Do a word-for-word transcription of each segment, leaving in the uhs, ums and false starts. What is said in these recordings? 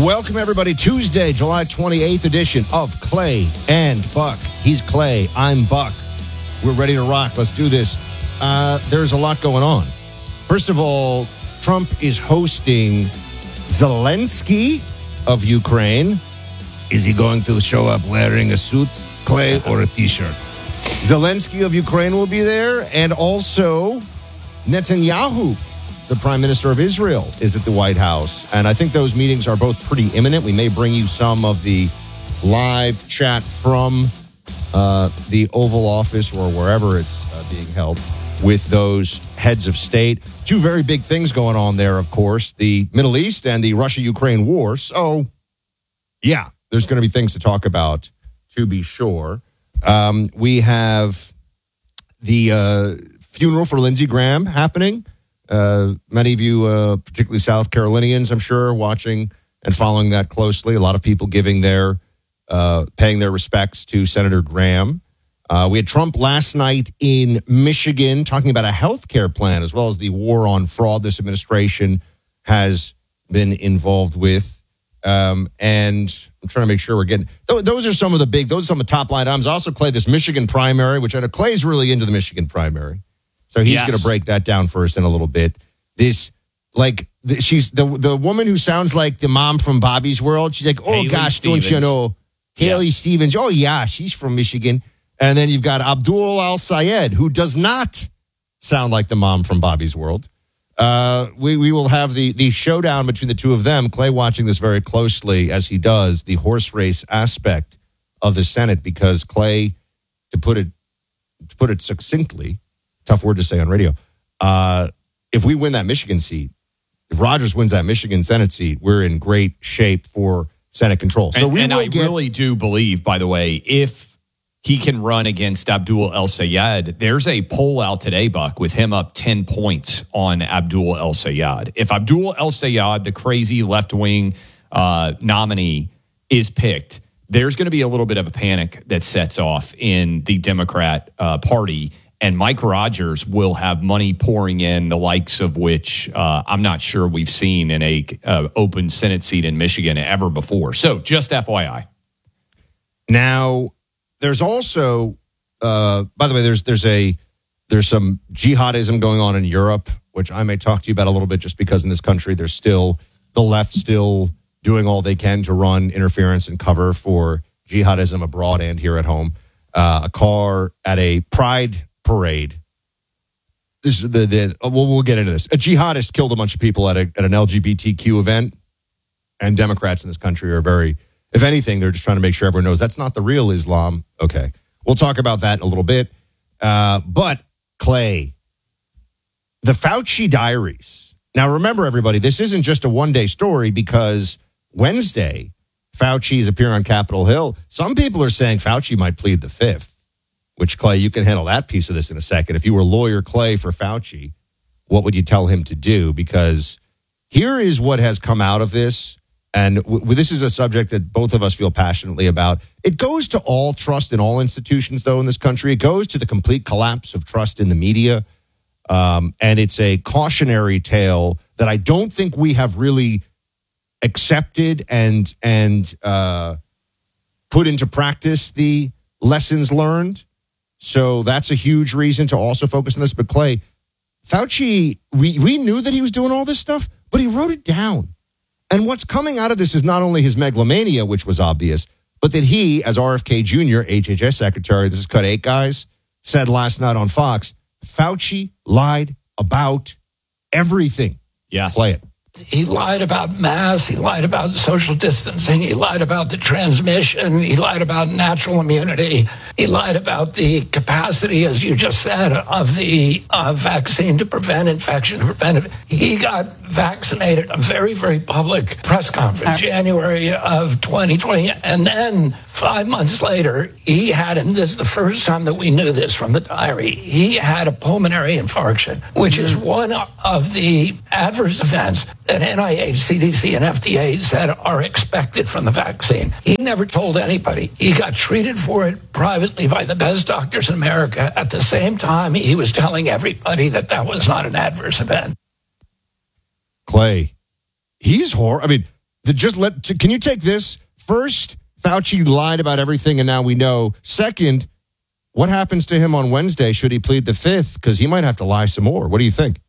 Welcome, everybody. Tuesday, July twenty-eighth edition of Clay and Buck. He's Clay. I'm Buck. We're ready to rock. Let's do this. Uh, there's a lot going on. First of all, Trump is hosting Zelensky of Ukraine. Is he going to show up wearing a suit, Clay, or a T-shirt? Zelensky of Ukraine will be there, and also Netanyahu, the Prime Minister of Israel, is at the White House. And I think those meetings are both pretty imminent. We may bring you some of the live chat from uh, the Oval Office or wherever it's uh, being held with those heads of state. Two very big things going on there, of course, the Middle East and the Russia-Ukraine war. So, yeah, there's going to be things to talk about, to be sure. Um, we have the uh, funeral for Lindsey Graham happening. Uh, many of you, uh, particularly South Carolinians, I'm sure, watching and following that closely. A lot of people giving their, uh, paying their respects to Senator Graham. Uh, we had Trump last night in Michigan talking about a health care plan, as well as the war on fraud this administration has been involved with. Um, and I'm trying to make sure we're getting, th- those are some of the big, those are some of the top line items. Also, Clay, this Michigan primary, which I know Clay's really into the Michigan primary. So he's yes. going to break that down for us in a little bit. This, like, the, she's the the woman who sounds like the mom from Bobby's World. She's like, oh, Haley gosh, Stevens. Don't you know? Haley yes. Stevens. Oh, yeah, she's from Michigan. And then you've got Abdul Al-Sayed, who does not sound like the mom from Bobby's World. Uh, we, we will have the, the showdown between the two of them. Clay watching this very closely as he does the horse race aspect of the Senate, because Clay, to put it to put it succinctly, tough word to say on radio. Uh, if we win that Michigan seat, if Rogers wins that Michigan Senate seat, we're in great shape for Senate control. So and, we and will I get, really do believe, by the way, if he can run against Abdul El-Sayed, there's a poll out today, Buck, with him up ten points on Abdul El-Sayed. If Abdul El-Sayed, the crazy left-wing uh, nominee, is picked, there's going to be a little bit of a panic that sets off in the Democrat uh, Party. And Mike Rogers will have money pouring in, the likes of which uh, I'm not sure we've seen in a uh, open Senate seat in Michigan ever before. So just F Y I. Now, there's also, uh, by the way, there's there's a there's some jihadism going on in Europe, which I may talk to you about a little bit, just because in this country there's still the left still doing all they can to run interference and cover for jihadism abroad and here at home. Uh, a car at a pride parade. This is the, the we'll, we'll get into this. A jihadist killed a bunch of people at a at an L G B T Q event, and Democrats in this country are very, if anything, they're just trying to make sure everyone knows that's not the real Islam. Okay, we'll talk about that in a little bit. Uh, but Clay, the Fauci diaries. Now, remember, everybody, this isn't just a one-day story, because Wednesday, Fauci is appearing on Capitol Hill. Some people are saying Fauci might plead the fifth. Which, Clay, you can handle that piece of this in a second. If you were lawyer Clay for Fauci, what would you tell him to do? Because here is what has come out of this, and w- this is a subject that both of us feel passionately about. It goes to all trust in all institutions, though, in this country. It goes to the complete collapse of trust in the media, um, and it's a cautionary tale that I don't think we have really accepted and, and uh, put into practice the lessons learned. So that's a huge reason to also focus on this. But Clay, Fauci, we, we knew that he was doing all this stuff, but he wrote it down. And what's coming out of this is not only his megalomania, which was obvious, but that he, as R F K Junior, H H S Secretary, this is cut eight guys, said last night on Fox, Fauci lied about everything. Yes. Play it. He lied about masks. He lied about social distancing. He lied about the transmission. He lied about natural immunity. He lied about the capacity, as you just said, of the uh, vaccine to prevent infection. To prevent it. He got vaccinated, a very, very public press conference, January of twenty twenty. And then five months later, he had, and this is the first time that we knew this from the diary, he had a pulmonary infarction, which is one of the adverse events that N I H, C D C, and F D A said are expected from the vaccine. He never told anybody. He got treated for it privately by the best doctors in America. At the same time, he was telling everybody that that was not an adverse event. Clay, he's horrible. I mean, The, just let. Can you take this? First, Fauci lied about everything, and now we know. Second, what happens to him on Wednesday should he plead the fifth? Because he might have to lie some more. What do you think?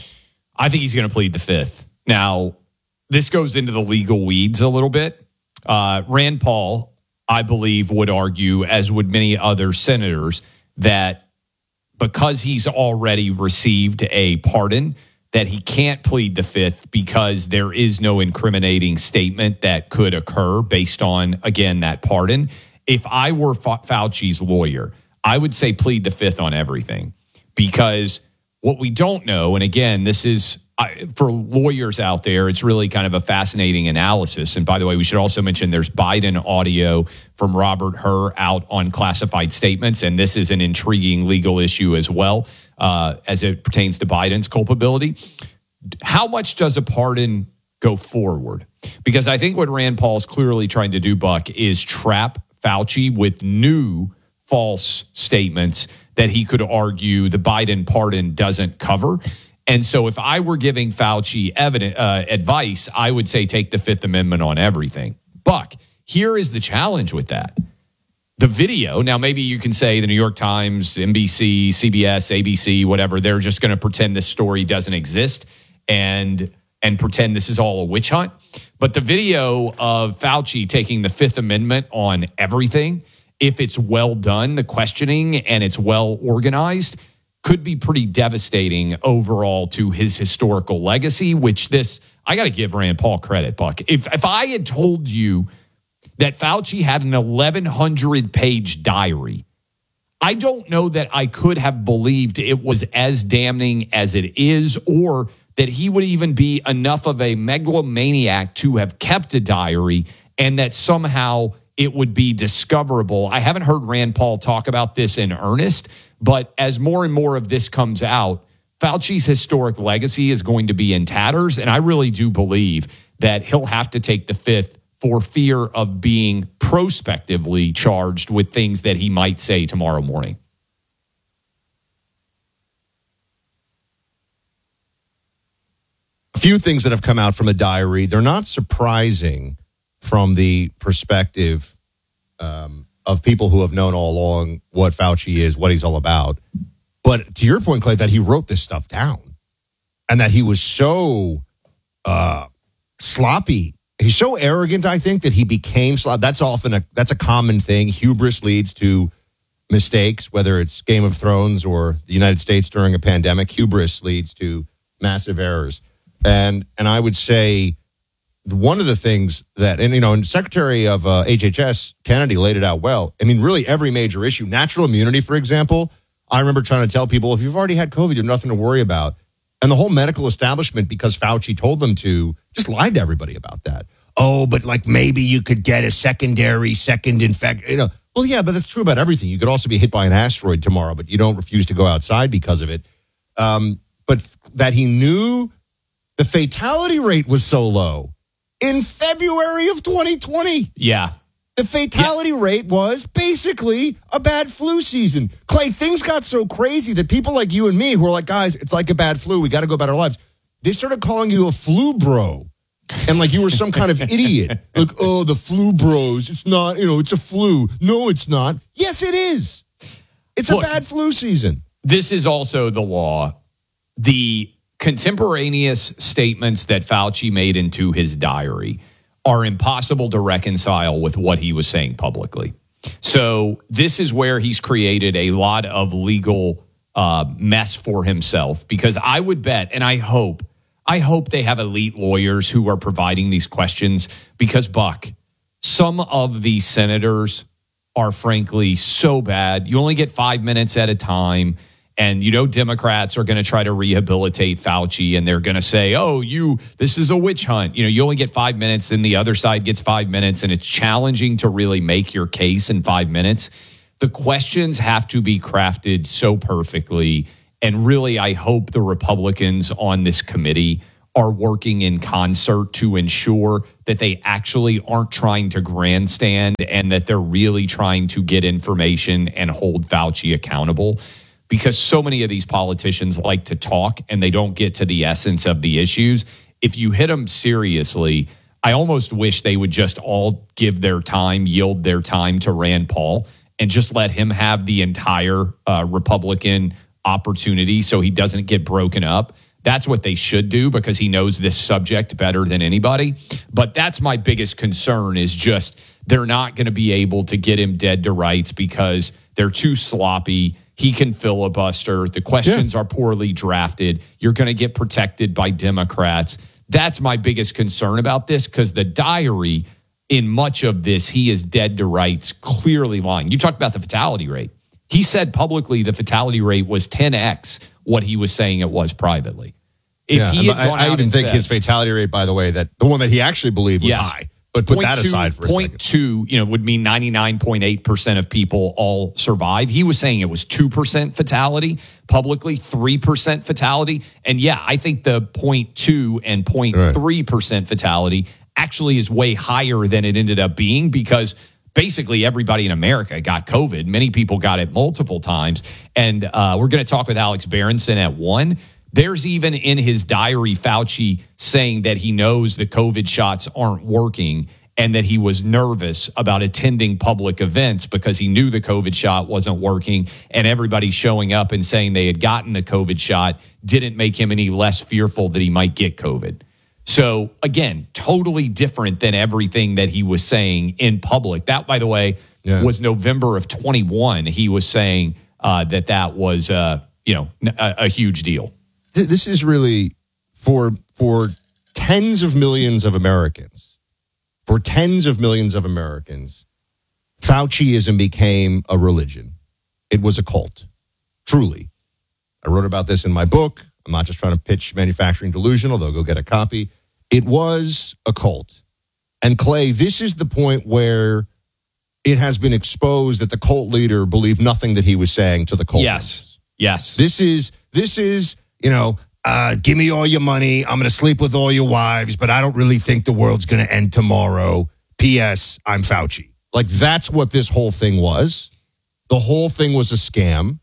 I think he's going to plead the fifth. Now, this goes into the legal weeds a little bit. Uh, Rand Paul, I believe, would argue, as would many other senators, that because he's already received a pardon, that he can't plead the fifth because there is no incriminating statement that could occur based on, again, that pardon. If I were Fa- Fauci's lawyer, I would say plead the fifth on everything, because what we don't know, and again, this is I, for lawyers out there, it's really kind of a fascinating analysis. And by the way, we should also mention there's Biden audio from Robert Hur out on classified statements, and this is an intriguing legal issue as well uh, as it pertains to Biden's culpability. How much does a pardon go forward? Because I think what Rand Paul's clearly trying to do, Buck, is trap Fauci with new false statements that he could argue the Biden pardon doesn't cover. And so if I were giving Fauci evident, uh, advice, I would say take the Fifth Amendment on everything. Buck, here is the challenge with that. The video, now maybe you can say the New York Times, N B C, C B S, A B C, whatever, they're just going to pretend this story doesn't exist and and pretend this is all a witch hunt. But the video of Fauci taking the Fifth Amendment on everything, if it's well done, the questioning, and it's well organized, could be pretty devastating overall to his historical legacy, which this, I got to give Rand Paul credit, Buck. If if I had told you that Fauci had an eleven hundred page diary, I don't know that I could have believed it was as damning as it is, or that he would even be enough of a megalomaniac to have kept a diary and that somehow it would be discoverable. I haven't heard Rand Paul talk about this in earnest, but as more and more of this comes out, Fauci's historic legacy is going to be in tatters. And I really do believe that he'll have to take the fifth for fear of being prospectively charged with things that he might say tomorrow morning. A few things that have come out from the diary, they're not surprising from the perspective um, of people who have known all along what Fauci is, what he's all about. But to your point, Clay, that he wrote this stuff down and that he was so uh, sloppy. He's so arrogant, I think, that he became sloppy. That's often a, that's a common thing. Hubris leads to mistakes, whether it's Game of Thrones or the United States during a pandemic. Hubris leads to massive errors. And and I would say one of the things that, and you know, and Secretary of uh, H H S Kennedy laid it out well. I mean, really every major issue, natural immunity, for example. I remember trying to tell people, if you've already had COVID, you have nothing to worry about. And the whole medical establishment, because Fauci told them to, just lied to everybody about that. Oh, but like maybe you could get a secondary second infection. You know, well, yeah, but that's true about everything. You could also be hit by an asteroid tomorrow, but you don't refuse to go outside because of it. Um, but that he knew the fatality rate was so low in February of twenty twenty. Yeah. The fatality yeah. rate was basically a bad flu season. Clay, things got so crazy that people like you and me who are like, guys, it's like a bad flu. We got to go about our lives. They started calling you a flu bro. And like you were some kind of idiot. Like, oh, the flu bros. It's not, you know, it's a flu. No, it's not. Yes, it is. It's Look, a bad flu season. This is also the law. The contemporaneous statements that Fauci made into his diary are impossible to reconcile with what he was saying publicly. So this is where he's created a lot of legal uh, mess for himself, because I would bet, and I hope, I hope they have elite lawyers who are providing these questions, because, Buck, some of these senators are frankly so bad. You only get five minutes at a time. And, you know, Democrats are going to try to rehabilitate Fauci, and they're going to say, oh, you, this is a witch hunt. You know, you only get five minutes, then the other side gets five minutes, and it's challenging to really make your case in five minutes. The questions have to be crafted so perfectly. And really, I hope the Republicans on this committee are working in concert to ensure that they actually aren't trying to grandstand and that they're really trying to get information and hold Fauci accountable. Because so many of these politicians like to talk and they don't get to the essence of the issues. If you hit them seriously, I almost wish they would just all give their time, yield their time to Rand Paul and just let him have the entire uh, Republican opportunity so he doesn't get broken up. That's what they should do because he knows this subject better than anybody. But that's my biggest concern is just they're not going to be able to get him dead to rights because they're too sloppy. He can filibuster. The questions yeah. are poorly drafted. You're going to get protected by Democrats. That's my biggest concern about this because the diary, in much of this, he is dead to rights, clearly lying. You talked about the fatality rate. He said publicly the fatality rate was ten x what he was saying it was privately. If yeah, he had I, gone I out even think said, his fatality rate, by the way, that the one that he actually believed was yes. high. But put point that two, aside for a point second. two, you know, would mean ninety-nine point eight percent of people all survive. He was saying it was two percent fatality publicly, three percent fatality. And yeah, I think the point two and point three percent fatality actually is way higher than it ended up being because basically everybody in America got COVID. Many people got it multiple times. And uh, we're going to talk with Alex Berenson at one. There's even in his diary, Fauci saying that he knows the COVID shots aren't working and that he was nervous about attending public events because he knew the COVID shot wasn't working and everybody showing up and saying they had gotten the COVID shot didn't make him any less fearful that he might get COVID. So again, totally different than everything that he was saying in public. That, by the way, yeah. was November of twenty-one. He was saying uh, that that was, uh, you know, a, a huge deal. This is really for for tens of millions of Americans, for tens of millions of Americans, Fauciism became a religion. It was a cult, truly. I wrote about this in my book. I'm not just trying to pitch Manufacturing Delusion, although go get a copy. It was a cult. And Clay, this is the point where it has been exposed that the cult leader believed nothing that he was saying to the cult Yes, members. yes. This is, this is, you know, uh, give me all your money. I'm going to sleep with all your wives, but I don't really think the world's going to end tomorrow. P S. I'm Fauci. Like, that's what this whole thing was. The whole thing was a scam.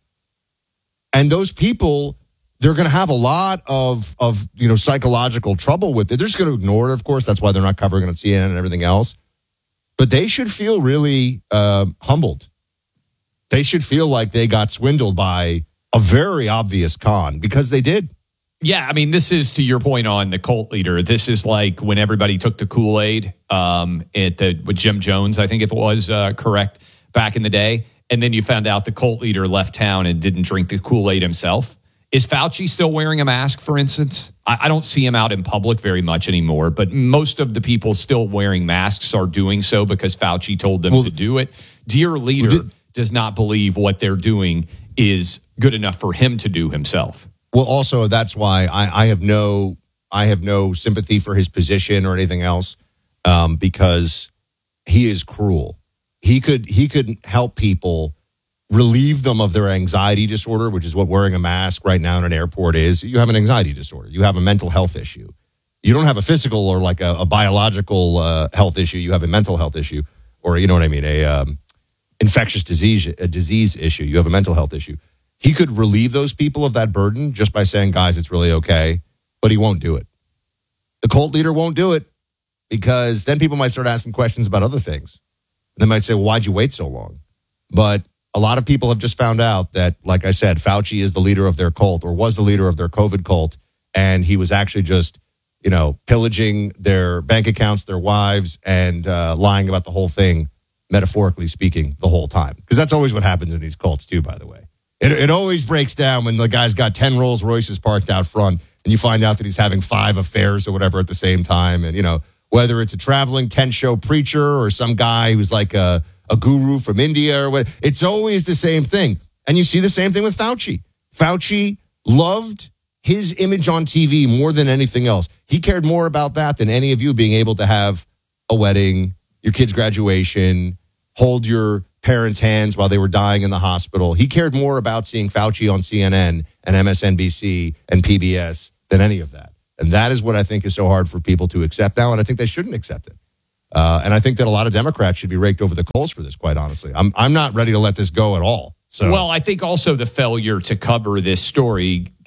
And those people, they're going to have a lot of, of, you know, psychological trouble with it. They're just going to ignore it, of course. That's why they're not covering it on C N N and everything else. But they should feel really uh, humbled. They should feel like they got swindled by a very obvious con because they did. Yeah, I mean, this is to your point on the cult leader. This is like when everybody took the Kool-Aid um, at the with Jim Jones, I think it was uh, correct, back in the day. And then you found out the cult leader left town and didn't drink the Kool-Aid himself. Is Fauci still wearing a mask, for instance? I, I don't see him out in public very much anymore, but most of the people still wearing masks are doing so because Fauci told them well, to do it. Dear leader the, does not believe what they're doing is good enough for him to do himself. Well, also, that's why I, I have no I have no sympathy for his position or anything else um, because he is cruel. He could he could help people, relieve them of their anxiety disorder, which is what wearing a mask right now in an airport is. You have an anxiety disorder. You have a mental health issue. You don't have a physical or like a, a biological uh, health issue. You have a mental health issue, or you know what I mean, a um, infectious disease a disease issue. You have a mental health issue. He could relieve those people of that burden just by saying, guys, it's really okay, but he won't do it. The cult leader won't do it because then people might start asking questions about other things. They might say, well, why'd you wait so long? But a lot of people have just found out that, like I said, Fauci is the leader of their cult or was the leader of their COVID cult, and he was actually just, you know, pillaging their bank accounts, their wives, and uh, lying about the whole thing, metaphorically speaking, the whole time. Because that's always what happens in these cults, too, by the way. It, it always breaks down when the guy's got ten Rolls Royces parked out front and you find out that he's having five affairs or whatever at the same time. And, you know, whether it's a traveling tent-show preacher or some guy who's like a, a guru from India or what, it's always the same thing. And you see the same thing with Fauci. Fauci loved his image on T V more than anything else. He cared more about that than any of you being able to have a wedding, your kid's graduation, hold your parents' hands while they were dying in the hospital. He cared more about seeing Fauci on C N N and M S N B C and P B S than any of that. And that is what I think is so hard for people to accept now, and I think they shouldn't accept it. Uh, and I think that a lot of Democrats should be raked over the coals for this, quite honestly. I'm I'm not ready to let this go at all. So, well, I think also the failure to cover this story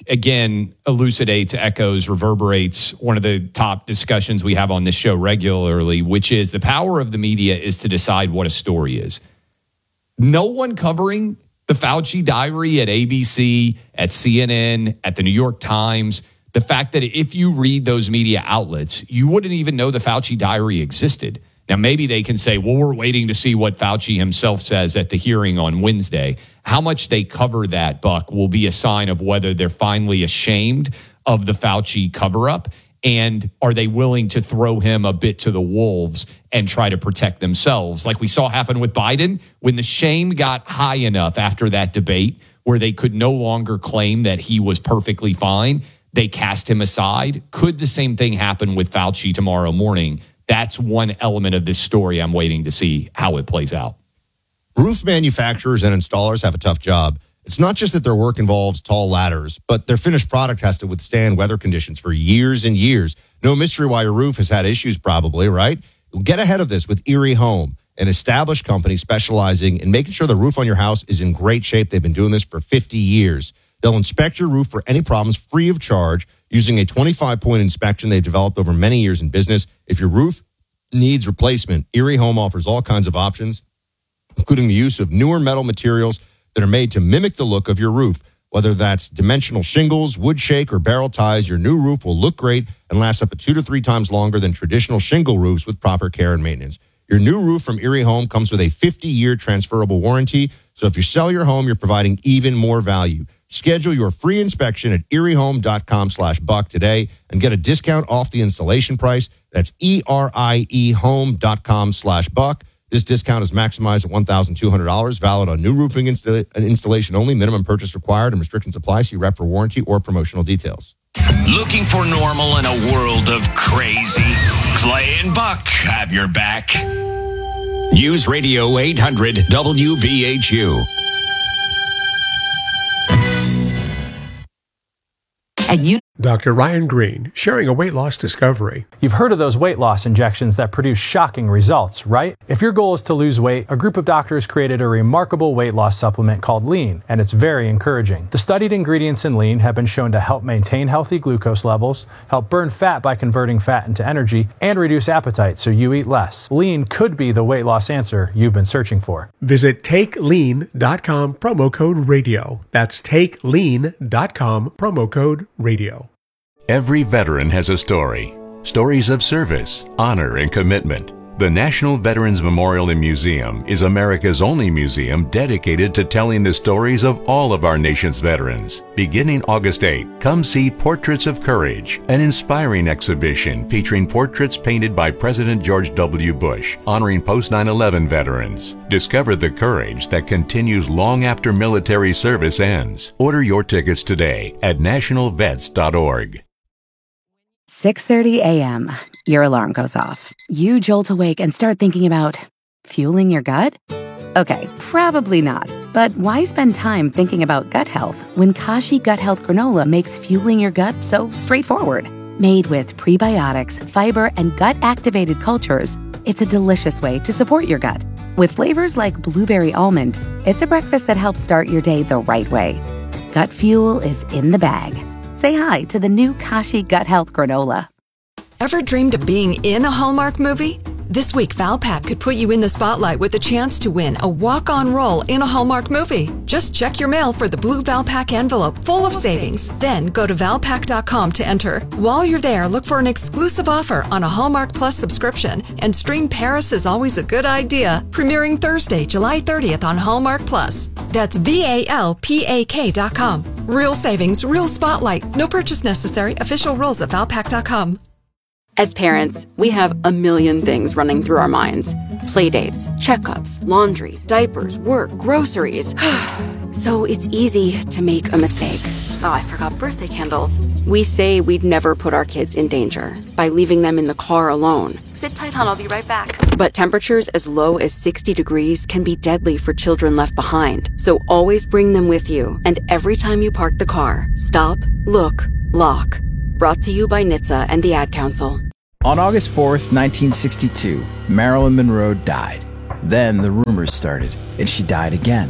again, elucidates, echoes, reverberates one of the top discussions we have on this show regularly, which is the power of the media is to decide what a story is. No one covering the Fauci diary at A B C, at C N N, at the New York Times, the fact that if you read those media outlets, you wouldn't even know the Fauci diary existed. Now, maybe they can say, well, we're waiting to see what Fauci himself says at the hearing on Wednesday. How much they cover that, Buck, will be a sign of whether they're finally ashamed of the Fauci cover-up, and are they willing to throw him a bit to the wolves and try to protect themselves, like we saw happen with Biden when the shame got high enough after that debate where they could no longer claim that he was perfectly fine. They cast him aside. Could the same thing happen with Fauci tomorrow morning? That's one element of this story I'm waiting to see how it plays out. Roof manufacturers and installers have a tough job. It's not just that their work involves tall ladders, but their finished product has to withstand weather conditions for years and years. No mystery why your roof has had issues probably, right? Get ahead of this with Erie Home, an established company specializing in making sure the roof on your house is in great shape. They've been doing this for fifty years. They'll inspect your roof for any problems free of charge using a twenty-five point inspection they've developed over many years in business. If your roof needs replacement, Erie Home offers all kinds of options, including the use of newer metal materials that are made to mimic the look of your roof. Whether that's dimensional shingles, wood shake, or barrel ties, your new roof will look great and last up to two to three times longer than traditional shingle roofs with proper care and maintenance. Your new roof from Erie Home comes with a fifty-year transferable warranty, so if you sell your home, you're providing even more value. Schedule your free inspection at eriehome.com slash buck today and get a discount off the installation price. That's E-R-I-E home.com slash buck. This discount is maximized at one thousand two hundred dollars, valid on new roofing insta- installation only. Minimum purchase required and restrictions apply. See rep for warranty or promotional details. Looking for normal in a world of crazy? Clay and Buck have your back. News Radio eight hundred W V H U. And you Doctor Ryan Green, sharing a weight loss discovery. You've heard of those weight loss injections that produce shocking results, right? If your goal is to lose weight, a group of doctors created a remarkable weight loss supplement called Lean, and it's very encouraging. The studied ingredients in Lean have been shown to help maintain healthy glucose levels, help burn fat by converting fat into energy, and reduce appetite so you eat less. Lean could be the weight loss answer you've been searching for. Visit take lean dot com, promo code radio. That's take lean dot com, promo code radio. Every veteran has a story. Stories of service, honor, and commitment. The National Veterans Memorial and Museum is America's only museum dedicated to telling the stories of all of our nation's veterans. Beginning August eighth, come see Portraits of Courage, an inspiring exhibition featuring portraits painted by President George W. Bush, honoring post nine eleven veterans. Discover the courage that continues long after military service ends. Order your tickets today at national vets dot org. six thirty a.m. Your alarm goes off. You jolt awake and start thinking about fueling your gut? Okay, probably not. But why spend time thinking about gut health when Kashi Gut Health Granola makes fueling your gut so straightforward? Made with prebiotics, fiber, and gut-activated cultures, it's a delicious way to support your gut. With flavors like blueberry almond, it's a breakfast that helps start your day the right way. Gut fuel is in the bag. Say hi to the new Kashi Gut Health Granola. Ever dreamed of being in a Hallmark movie? This week, Valpak could put you in the spotlight with a chance to win a walk-on role in a Hallmark movie. Just check your mail for the blue Valpak envelope full of savings. Then go to valpak dot com to enter. While you're there, look for an exclusive offer on a Hallmark Plus subscription and stream Paris is Always a Good Idea, premiering Thursday, July thirtieth on Hallmark Plus. That's V A L P A K dot com. Real savings, real spotlight. No purchase necessary. Official rules at valpak dot com. As parents, we have a million things running through our minds. Playdates, checkups, laundry, diapers, work, groceries. So it's easy to make a mistake. Oh, I forgot birthday candles. We say we'd never put our kids in danger by leaving them in the car alone. Sit tight, hon, I'll be right back. But temperatures as low as sixty degrees can be deadly for children left behind. So always bring them with you. And every time you park the car, stop, look, lock. Brought to you by N H T S A and the Ad Council. On August fourth, nineteen sixty-two, Marilyn Monroe died. Then the rumors started, and she died again.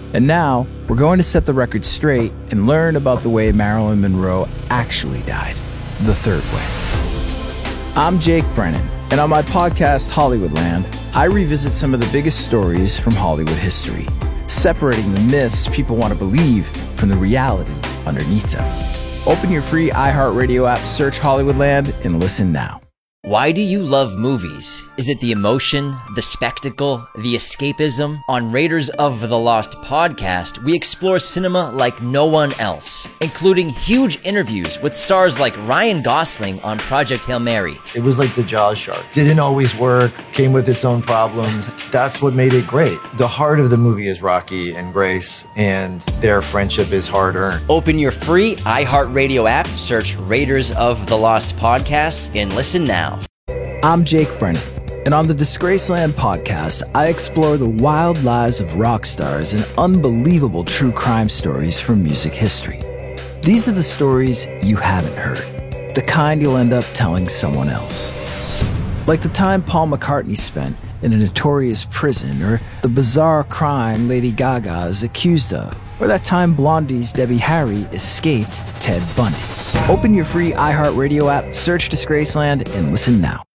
And now, we're going to set the record straight and learn about the way Marilyn Monroe actually died, the third way. I'm Jake Brennan, and on my podcast, Hollywoodland, I revisit some of the biggest stories from Hollywood history, separating the myths people want to believe from the reality underneath them. Open your free iHeartRadio app, search Hollywoodland, and listen now. Why do you love movies? Is it the emotion, the spectacle, the escapism? On Raiders of the Lost podcast, we explore cinema like no one else, including huge interviews with stars like Ryan Gosling on Project Hail Mary. It was like the Jaws shark. Didn't always work, came with its own problems. That's what made it great. The heart of the movie is Rocky and Grace, and their friendship is hard-earned. Open your free iHeartRadio app, search Raiders of the Lost podcast, and listen now. I'm Jake Brennan, and on the Disgraceland podcast, I explore the wild lives of rock stars and unbelievable true crime stories from music history. These are the stories you haven't heard, the kind you'll end up telling someone else. Like the time Paul McCartney spent in a notorious prison, or the bizarre crime Lady Gaga is accused of, or that time Blondie's Debbie Harry escaped Ted Bundy. Open your free iHeartRadio app, search Disgraceland, and listen now.